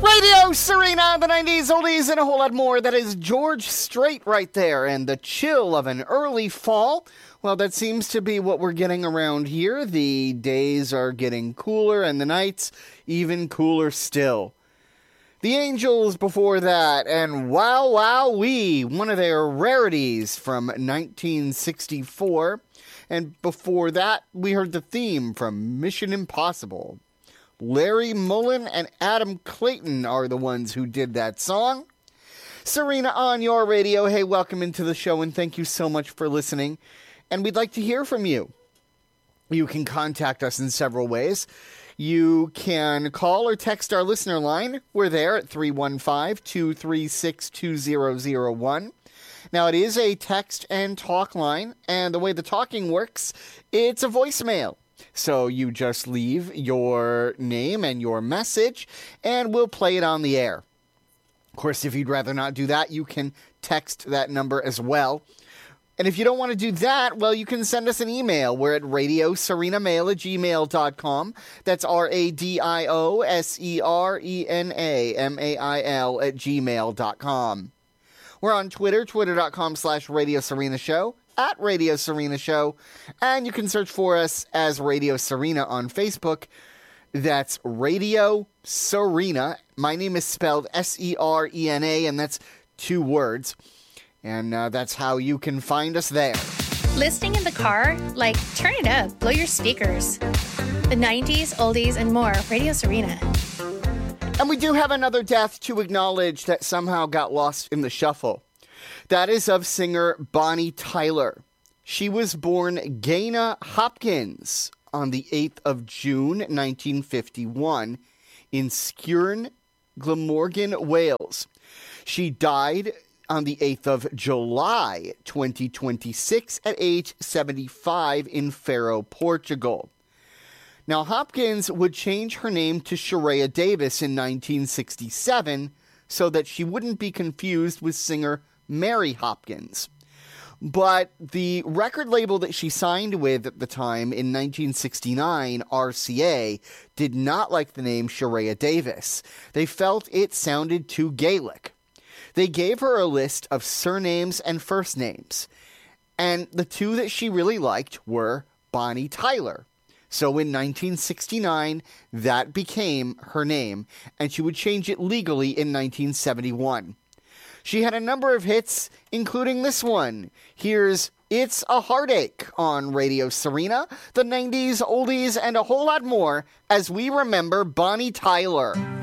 Radio Serena, the 90s oldies, and a whole lot more. That is George Strait right there, and the chill of an early fall. Well, that seems to be what we're getting around here. The days are getting cooler, and the nights even cooler still. The Angels before that, and Wow Wow Wee, one of their rarities from 1964. And before that, we heard the theme from Mission Impossible. Larry Mullen and Adam Clayton are the ones who did that song. Serena on your radio. Hey, welcome into the show, and thank you so much for listening. And we'd like to hear from you. You can contact us in several ways. You can call or text our listener line. We're there at 315-236-2001. Now, it is a text and talk line, and the way the talking works, it's a voicemail. So you just leave your name and your message, and we'll play it on the air. Of course, if you'd rather not do that, you can text that number as well. And if you don't want to do that, well, you can send us an email. We're at radioserenamail@gmail.com. That's radioserenamail@gmail.com. We're on Twitter, twitter.com/radioserenashow. At Radio Serena Show, and you can search for us as Radio Serena on Facebook. That's Radio Serena. My name is spelled Serena, and that's 2 words. And that's how you can find us there. Listening in the car? Like, turn it up, blow your speakers. The 90s, oldies, and more. Radio Serena. And we do have another death to acknowledge that somehow got lost in the shuffle. That is of singer Bonnie Tyler. She was born Gaina Hopkins on the 8th of June, 1951, in Skjern, Glamorgan, Wales. She died on the 8th of July, 2026, at age 75 in Faro, Portugal. Now, Hopkins would change her name to Sharia Davis in 1967 so that she wouldn't be confused with singer Mary Hopkins. But the record label that she signed with at the time in 1969, RCA, did not like the name Sharia Davis. They felt it sounded too Gaelic. They gave her a list of surnames and first names, and the 2 that she really liked were Bonnie Tyler. So in 1969, that became her name, and she would change it legally in 1971. She had a number of hits, including this one. Here's It's a Heartache on Radio Serena, the 90s, oldies, and a whole lot more as we remember Bonnie Tyler.